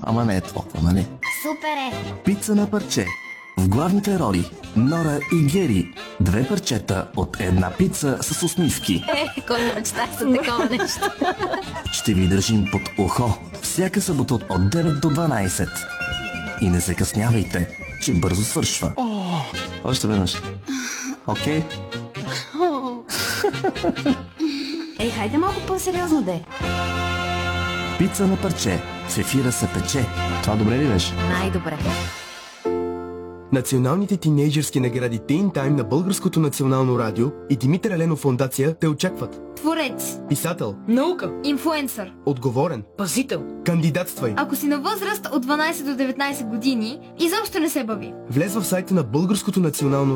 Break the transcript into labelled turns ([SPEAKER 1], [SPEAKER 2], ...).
[SPEAKER 1] ама не е толкова, нали?
[SPEAKER 2] Супер е!
[SPEAKER 1] Пица на парче. В главните роли Нора и Гери. 2 парчета от една пица с усмивки.
[SPEAKER 2] Кой мечта за такова нещо?
[SPEAKER 1] Ще ви държим под ухо всяка събота от 9 до 12. И не закъснявайте, че бързо свършва. Още веднъж. Окей?
[SPEAKER 2] Хайде малко по-сериозно де.
[SPEAKER 1] Пица на парче. В ефира се пече. Това добре ли беше?
[SPEAKER 2] Най-добре.
[SPEAKER 3] Националните тинейджърски награди Teen Time на Българското национално радио и Димитър Еленов фондация те очакват.
[SPEAKER 4] Творец,
[SPEAKER 3] Писател,
[SPEAKER 4] наука, инфлуенсър,
[SPEAKER 3] отговорен,
[SPEAKER 4] пазител.
[SPEAKER 3] кандидатствай.
[SPEAKER 4] Ако си на възраст от 12 до 19 години, изобщо не се бави.
[SPEAKER 3] Влез в сайта на Българското национално